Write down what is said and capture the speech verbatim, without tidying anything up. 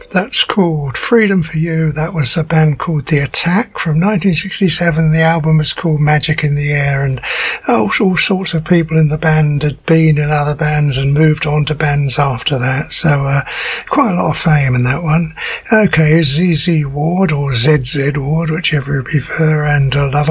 That's called Freedom for You. That was a band called The Attack from nineteen sixty-seven. The album was called Magic in the Air, and all, all sorts of people in the band had been in other bands and moved on to bands after that. So uh, quite a lot of fame in that one. Okay, Z Z Ward or Z Z Ward, whichever you prefer, and uh, Love